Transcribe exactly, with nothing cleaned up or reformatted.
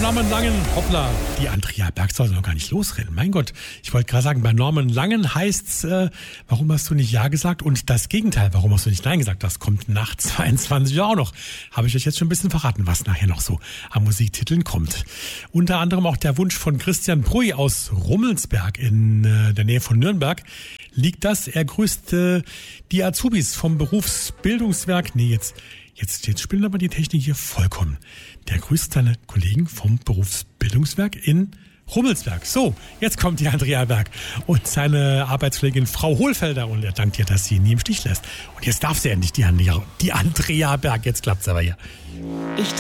Norman Langen, hoppla, die Andrea Berg soll noch gar nicht losrennen. Mein Gott, ich wollte gerade sagen, bei Norman Langen heißt's, äh, warum hast du nicht Ja gesagt? Und das Gegenteil, warum hast du nicht Nein gesagt? Das kommt nach zweiundzwanzig Uhr auch noch. Habe ich euch jetzt schon ein bisschen verraten, was nachher noch so an Musiktiteln kommt. Unter anderem auch der Wunsch von Christian Bruy aus Rummelsberg in äh, der Nähe von Nürnberg. Liegt das? Er grüßt äh, die Azubis vom Berufsbildungswerk. Nee, jetzt, jetzt, jetzt spielen aber die Technik hier vollkommen. Der grüßt seine Kollegen vom Berufsbildungswerk in Rummelsberg. So, jetzt kommt die Andrea Berg und seine Arbeitskollegin Frau Hohlfelder und er dankt ihr, dass sie ihn nie im Stich lässt. Und jetzt darf sie endlich die Andrea, die Andrea Berg. Jetzt klappt's aber hier. Ich